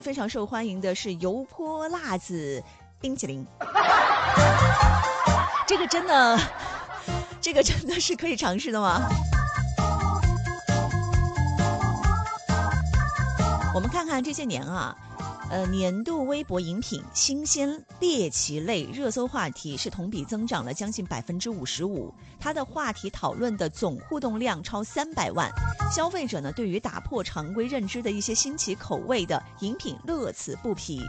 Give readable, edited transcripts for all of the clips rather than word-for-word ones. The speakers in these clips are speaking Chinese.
非常受欢迎的是油泼辣子冰淇淋。这个真的是可以尝试的吗？我们看看这些年啊，年度微博饮品新鲜猎奇类热搜话题是同比增长了将近55%，它的话题讨论的总互动量超300万，消费者呢对于打破常规认知的一些新奇口味的饮品乐此不疲。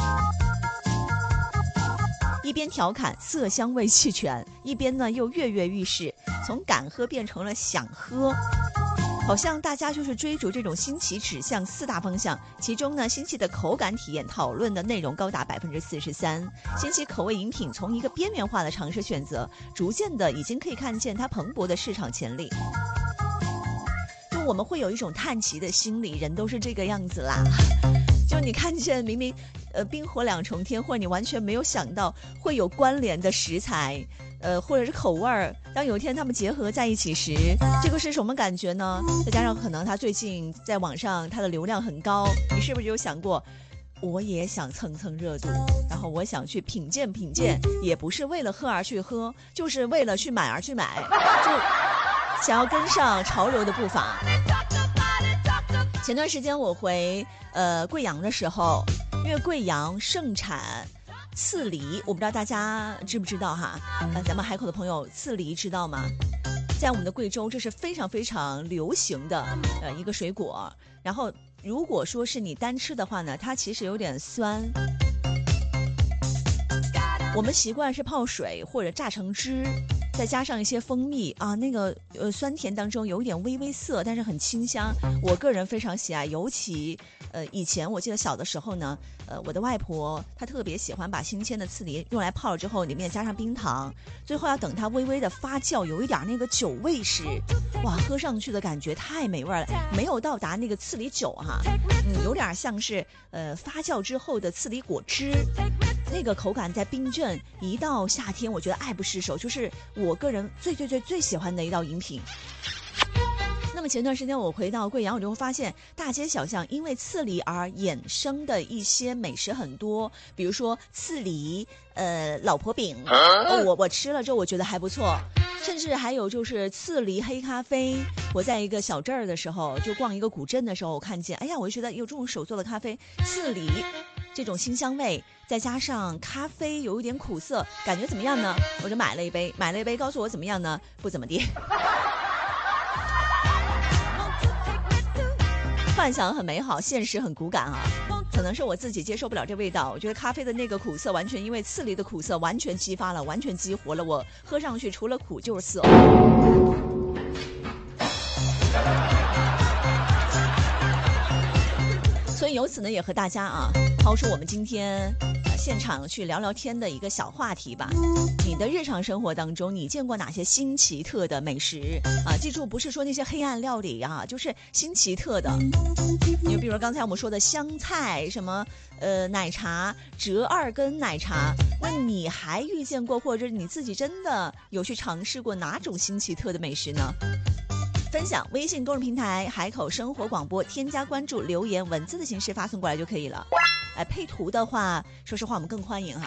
一边调侃色香味齐全，一边呢又跃跃欲试，从敢喝变成了想喝。好像大家就是追逐这种新奇指向4大方向，其中呢新奇的口感体验讨论的内容高达43%，新奇口味饮品从一个边缘化的尝试选择，逐渐的已经可以看见它蓬勃的市场潜力。就我们会有一种叹奇的心理，人都是这个样子啦。就你看见明明冰火两重天，或者你完全没有想到会有关联的食材，或者是口味儿，当有一天他们结合在一起时，这个是什么感觉呢？再加上可能他最近在网上他的流量很高，你是不是有想过我也想蹭蹭热度，然后我想去品鉴品鉴，也不是为了喝而去喝，就是为了去买而去买，就想要跟上潮流的步伐。前段时间我回贵阳的时候，因为贵阳盛产刺梨，我不知道大家知不知道哈？咱们海口的朋友，刺梨知道吗？在我们的贵州，这是非常非常流行的一个水果。然后，如果说是你单吃的话呢，它其实有点酸。我们习惯是泡水或者榨成汁，再加上一些蜂蜜啊，那个酸甜当中有一点微微涩，但是很清香。我个人非常喜爱，尤其以前我记得小的时候呢，我的外婆她特别喜欢把新鲜的刺梨用来泡了之后，里面加上冰糖，最后要等它微微的发酵，有一点那个酒味时，哇，喝上去的感觉太美味了，没有到达那个刺梨酒哈，有点像是发酵之后的刺梨果汁。那个口感在冰镇，一到夏天我觉得爱不释手，就是我个人最喜欢的一道饮品。那么前段时间我回到贵阳，我就会发现大街小巷因为刺梨而衍生的一些美食很多，比如说刺梨老婆饼，我吃了之后我觉得还不错，甚至还有就是刺梨黑咖啡。我在一个小镇儿的时候，就逛一个古镇的时候，我看见，哎呀，我就觉得有这种手做的咖啡，刺梨这种新香味，再加上咖啡有一点苦涩，感觉怎么样呢？我就买了一杯，告诉我怎么样呢？不怎么地。幻想很美好，现实很骨感啊！可能是我自己接受不了这味道，我觉得咖啡的那个苦涩完全因为刺梨的苦涩完全激发了，完全激活了我，喝上去除了苦就是涩。所以由此呢，也和大家啊抛出我们今天现场去聊聊天的一个小话题吧。你的日常生活当中，你见过哪些新奇特的美食啊？记住，不是说那些黑暗料理啊，就是新奇特的。你比如刚才我们说的香菜，什么奶茶，折2根奶茶，那你还遇见过，或者你自己真的有去尝试过哪种新奇特的美食呢？分享微信公众平台海口生活广播，添加关注，留言文字的形式发送过来就可以了。配图的话，说实话我们更欢迎哈。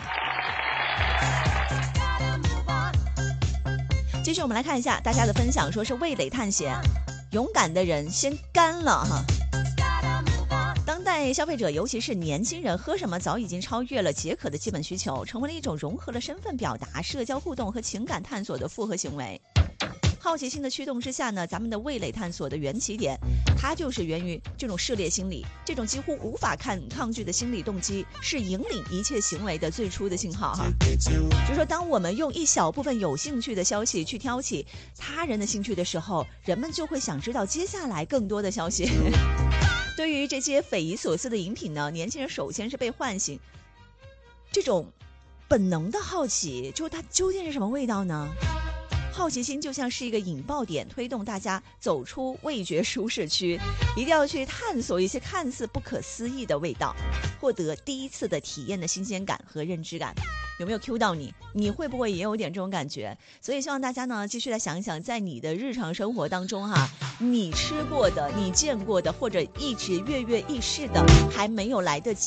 继续我们来看一下大家的分享，说是味蕾探险，勇敢的人先干了哈。当代消费者，尤其是年轻人，喝什么早已经超越了解渴的基本需求，成为了一种融合了身份表达、社交互动和情感探索的复合行为。好奇心的驱动之下呢，咱们的味蕾探索的缘起点，它就是源于这种涉猎心理，这种几乎无法抗拒的心理动机，是引领一切行为的最初的信号哈。就是说，当我们用一小部分有兴趣的消息去挑起他人的兴趣的时候，人们就会想知道接下来更多的消息。对于这些匪夷所思的饮品呢，年轻人首先是被唤醒这种本能的好奇，就是它究竟是什么味道呢？好奇心就像是一个引爆点，推动大家走出味觉舒适区，一定要去探索一些看似不可思议的味道，获得第一次的体验的新鲜感和认知感。 有没有 Q 到你？你会不会也有点这种感觉？所以希望大家呢继续来想一想，在你的日常生活当中哈，你吃过的、你见过的，或者一直跃跃欲试的，还没有来得及